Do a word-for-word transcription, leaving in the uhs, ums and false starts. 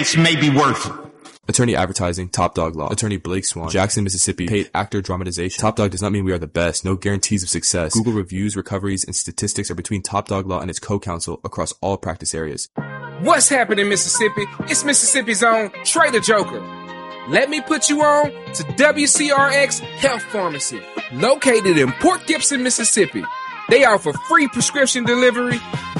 case may be worth it. Attorney Advertising, Top Dog Law. Attorney Blake Swan, Jackson, Mississippi. Paid actor dramatization. Top Dog does not mean we are the best. No guarantees of success. Google reviews, recoveries, and statistics are between Top Dog Law and its co-counsel across all practice areas. What's happening, Mississippi? It's Mississippi's own Trader Joker. Let me put you on to W C R X Health Pharmacy, located in Port Gibson, Mississippi. They offer free prescription delivery,